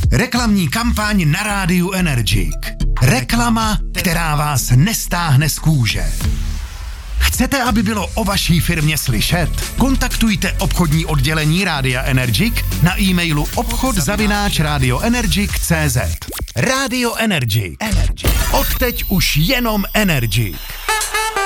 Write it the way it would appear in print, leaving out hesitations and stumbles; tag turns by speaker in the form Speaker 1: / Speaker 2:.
Speaker 1: Reklamní kampaň na rádiu Energik. Reklama, která vás nestáhne z kůže. Chcete, aby bylo o vaší firmě slyšet? Kontaktujte obchodní oddělení Rádia Energik na e-mailu obchod@radioenergic.cz. Radio Energik. Odteď už jenom Energik.